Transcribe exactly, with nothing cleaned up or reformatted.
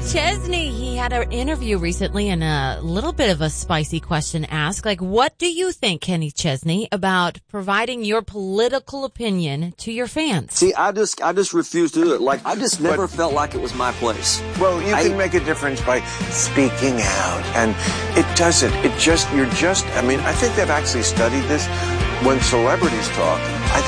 Chesney, he had an interview recently and a little bit of a spicy question asked. Like, what do you think, Kenny Chesney, about providing your political opinion to your fans? See, I just I just refuse to do it. Like, I just never but, felt like it was my place. Well, you I, can make a difference by speaking out. And it doesn't. It just, you're just, I mean, I think they've actually studied this. When celebrities talk, I